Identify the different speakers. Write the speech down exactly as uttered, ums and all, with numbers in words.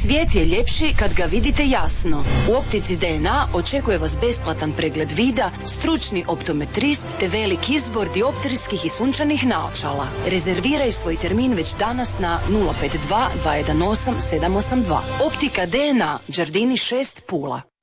Speaker 1: Svijet je ljepši kad ga vidite jasno. U Optici D N A očekuje vas besplatan pregled vida, stručni optometrist te velik izbor dioptrijskih i sunčanih naočala. Rezerviraj svoj termin već danas na nula pet dva dva jedan osam sedam osam dva. Optika D N A, Đardini šest, Pula.